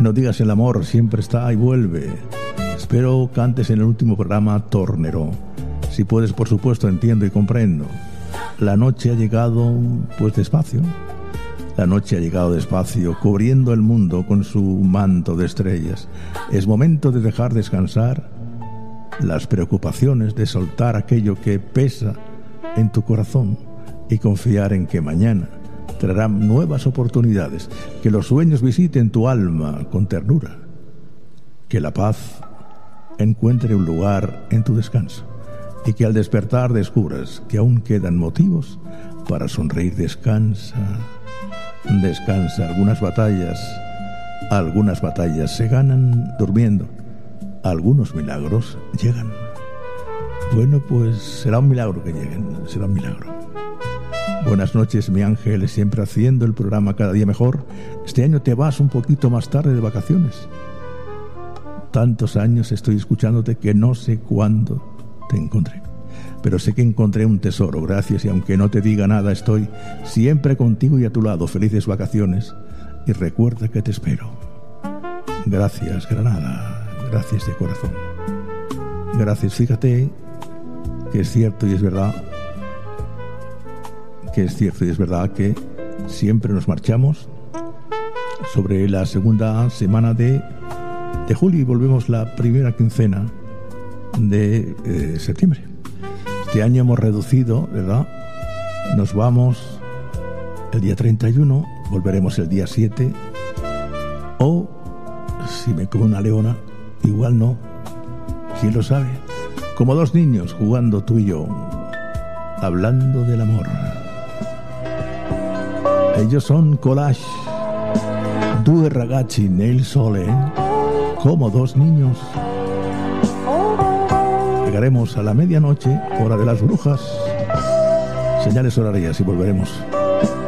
No digas el amor, siempre está y vuelve. Espero cantes en el último programa Tornero. Si puedes, por supuesto, entiendo y comprendo. La noche ha llegado, pues despacio. La noche ha llegado despacio, cubriendo el mundo con su manto de estrellas. Es momento de dejar descansar las preocupaciones, de soltar aquello que pesa en tu corazón y confiar en que mañana traerán nuevas oportunidades, que los sueños visiten tu alma con ternura, que la paz encuentre un lugar en tu descanso y que al despertar descubras que aún quedan motivos para sonreír. Descansa, descansa. Algunas batallas se ganan durmiendo, algunos milagros llegan. Bueno, pues será un milagro que lleguen, será un milagro. Buenas noches, mi ángel, siempre haciendo el programa cada día mejor. Este año te vas un poquito más tarde de vacaciones. Tantos años estoy escuchándote que no sé cuándo te encontré, pero sé que encontré un tesoro. Gracias, y aunque no te diga nada, estoy siempre contigo y a tu lado. Felices vacaciones y recuerda que te espero. Gracias, Granada, gracias de corazón. Gracias. Fíjate que es cierto y es verdad, que siempre nos marchamos sobre la segunda semana de julio y volvemos la primera quincena de septiembre. Este año hemos reducido, ¿verdad? Nos vamos el día 31, volveremos el día 7, o si me come una leona, igual no, quién lo sabe, como dos niños jugando tú y yo, hablando del amor. Ellos son Collage, Due ragazzi nel sole, como dos niños. Llegaremos a la medianoche, hora de las brujas, señales horarias, y volveremos.